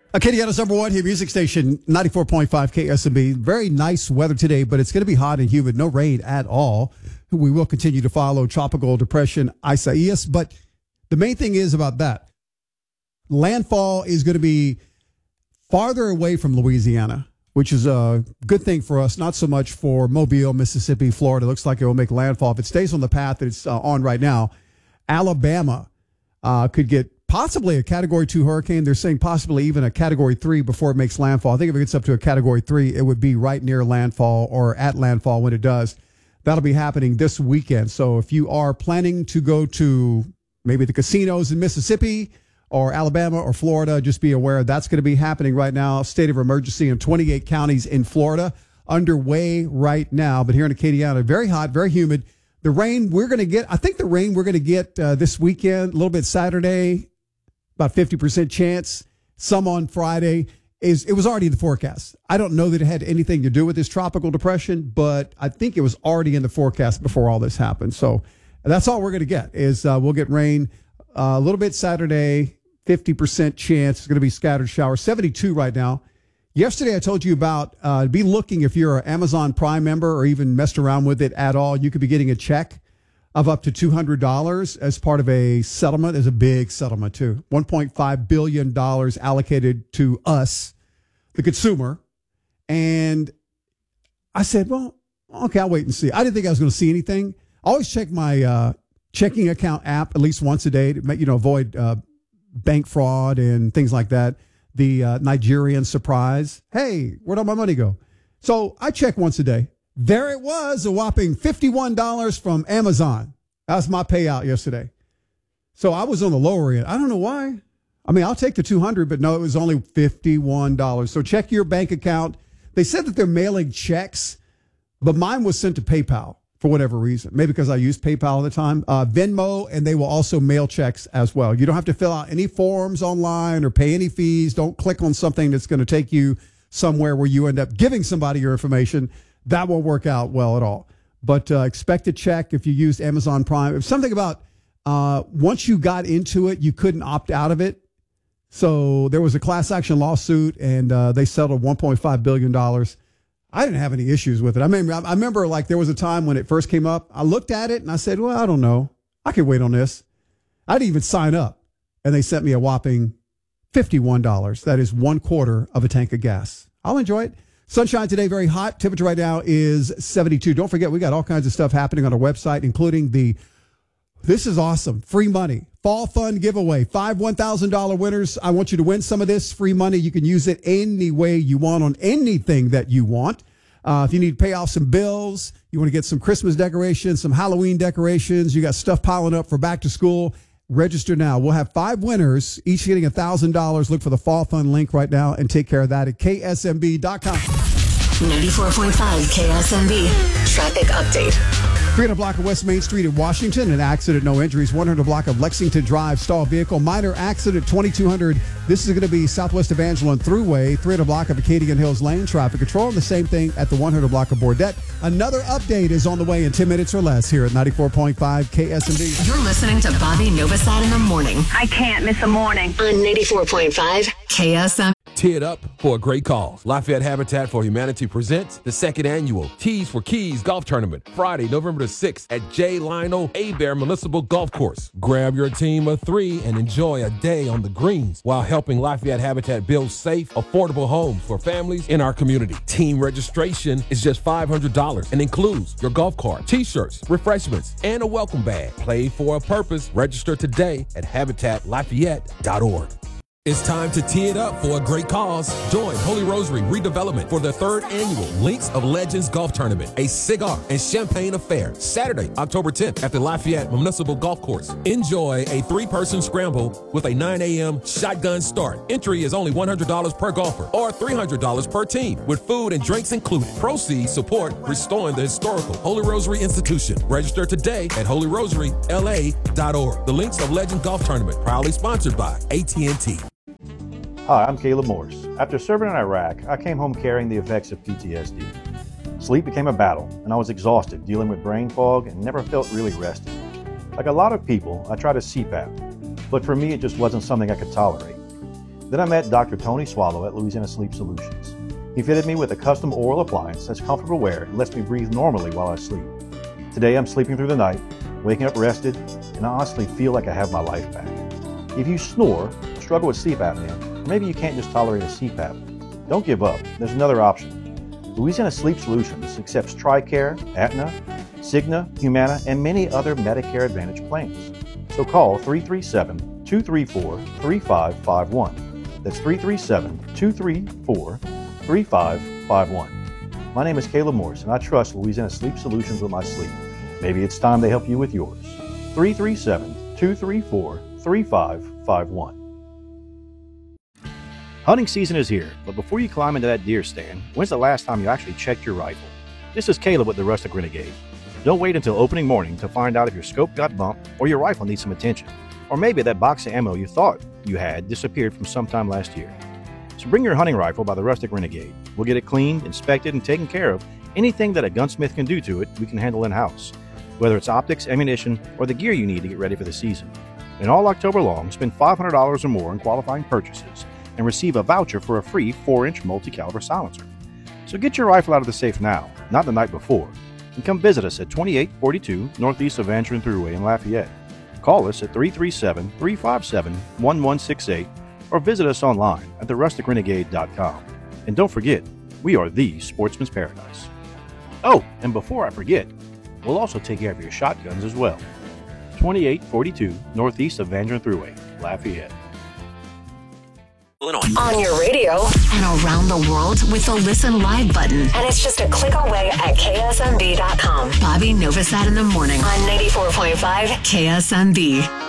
Acadiana's number one hit music station, 94.5 KSMB. Very nice weather today, but it's going to be hot and humid. No rain at all. We will continue to follow Tropical Depression Isaias, but the main thing is about that. Landfall is going to be farther away from Louisiana, which is a good thing for us, not so much for Mobile, Mississippi, Florida. It looks like it will make landfall. If it stays on the path that it's on right now, Alabama could get possibly a Category 2 hurricane. They're saying possibly even a Category 3 before it makes landfall. I think if it gets up to a Category 3, it would be right near landfall or at landfall when it does. That'll be happening this weekend. So if you are planning to go to maybe the casinos in Mississippi or Alabama or Florida, just be aware that's going to be happening right now. State of emergency in 28 counties in Florida underway right now. But here in Acadiana, very hot, very humid. The rain we're going to get, I think the rain we're going to get this weekend, a little bit Saturday, about 50% chance, some on Friday. It was already in the forecast. I don't know that it had anything to do with this tropical depression, but I think it was already in the forecast before all this happened. So that's all we're going to get is we'll get rain a little bit Saturday, 50% chance. It's going to be scattered showers, 72 right now. Yesterday I told you about be looking if you're an Amazon Prime member or even messed around with it at all. You could be getting a check of up to $200 as part of a settlement. It's a big settlement, too. $1.5 billion allocated to us, the consumer. And I said, well, okay, I'll wait and see. I didn't think I was going to see anything. I always check my checking account app at least once a day to avoid bank fraud and things like that. The Nigerian surprise. Hey, where'd all my money go? So I check once a day. There it was, a whopping $51 from Amazon. That was my payout yesterday. So I was on the lower end. I don't know why. I mean, I'll take the $200, but no, it was only $51. So check your bank account. They said that they're mailing checks, but mine was sent to PayPal for whatever reason. Maybe because I used PayPal all the time. Venmo, and they will also mail checks as well. You don't have to fill out any forms online or pay any fees. Don't click on something that's going to take you somewhere where you end up giving somebody your information. That won't work out well at all. But expect a check if you used Amazon Prime. It's something about once you got into it, you couldn't opt out of it. So there was a class action lawsuit, and they settled $1.5 billion. I didn't have any issues with it. I remember like there was a time when it first came up. I looked at it, and I said, well, I don't know. I could wait on this. I didn't even sign up. And they sent me a whopping $51. That is 1/4 of a tank of gas. I'll enjoy it. Sunshine today, very hot. Temperature right now is 72. Don't forget, we got all kinds of stuff happening on our website, including this is awesome, free money, fall fund giveaway, 5 $1,000 winners. I want you to win some of this free money. You can use it any way you want on anything that you want. If you need to pay off some bills, you want to get some Christmas decorations, some Halloween decorations, you got stuff piling up for back to school, register now. We'll have 5 winners, each getting $1,000. Look for the Fall Fund link right now and take care of that at ksmb.com. 94.5 KSMB. Traffic update. 300 block of West Main Street in Washington, an accident, no injuries. 100 block of Lexington Drive, stalled vehicle, minor accident. 2200. This is going to be southwest of Evangeline Thruway. 300 block of Acadian Hills Lane, traffic control. And the same thing at the 100 block of Bordette. Another update is on the way in 10 minutes or less here at 94.5 KSMB. You're listening to Bobby Novosad in the morning. I can't miss a morning. On 94.5 KSM. Tee it up for a great cause. Lafayette Habitat for Humanity presents the second annual Tees for Keys Golf Tournament, Friday, November the 6th at J. Lionel Hebert Municipal Golf Course. Grab your team of 3 and enjoy a day on the greens while helping Lafayette Habitat build safe, affordable homes for families in our community. Team registration is just $500 and includes your golf cart, t-shirts, refreshments, and a welcome bag. Play for a purpose. Register today at habitatlafayette.org. It's time to tee it up for a great cause. Join Holy Rosary Redevelopment for the 3rd annual Links of Legends Golf Tournament, a cigar and champagne affair, Saturday, October 10th at the Lafayette Municipal Golf Course. Enjoy a 3-person scramble with a 9 a.m. shotgun start. Entry is only $100 per golfer or $300 per team with food and drinks included. Proceeds support restoring the historical Holy Rosary Institution. Register today at holyrosary.la.org. The Links of Legends Golf Tournament, proudly sponsored by AT&T. Hi, I'm Caleb Morris. After serving in Iraq, I came home carrying the effects of PTSD. Sleep became a battle, and I was exhausted dealing with brain fog and never felt really rested. Like a lot of people, I tried a CPAP, but for me it just wasn't something I could tolerate. Then I met Dr. Tony Swallow at Louisiana Sleep Solutions. He fitted me with a custom oral appliance that's comfortable wear and lets me breathe normally while I sleep. Today I'm sleeping through the night, waking up rested, and I honestly feel like I have my life back. If you snore, struggle with sleep apnea, or maybe you can't just tolerate a CPAP, don't give up. There's another option. Louisiana Sleep Solutions accepts TRICARE, Aetna, Cigna, Humana, and many other Medicare Advantage plans. So call 337-234-3551. That's 337-234-3551. My name is Caleb Morris, and I trust Louisiana Sleep Solutions with my sleep. Maybe it's time they help you with yours. 337-234-3551. Hunting season is here, but before you climb into that deer stand, when's the last time you actually checked your rifle? This is Caleb with the Rustic Renegade. Don't wait until opening morning to find out if your scope got bumped or your rifle needs some attention. Or maybe that box of ammo you thought you had disappeared from sometime last year. So bring your hunting rifle by the Rustic Renegade. We'll get it cleaned, inspected, and taken care of. Anything that a gunsmith can do to it, we can handle in-house. Whether it's optics, ammunition, or the gear you need to get ready for the season. And all October long, spend $500 or more in qualifying purchases and receive a voucher for a free 4-inch multi-caliber silencer. So get your rifle out of the safe now, not the night before, and come visit us at 2842 Northeast of Van Trent Thruway in Lafayette. Call us at 337-357-1168 or visit us online at therusticrenegade.com. And don't forget, we are the Sportsman's Paradise. Oh, and before I forget, we'll also take care of your shotguns as well. 2842 Northeast of Van Trent Thruway, Lafayette. On your radio and around the world with the Listen Live button. And it's just a click away at KSMB.com. Bobby Novosad in the morning on 94.5 KSMB.